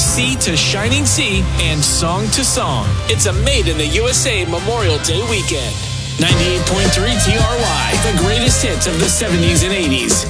Sea to Shining Sea and Song to Song. It's a Made in the USA Memorial Day weekend. 98.3 TRY, the greatest hits of the 70s and 80s.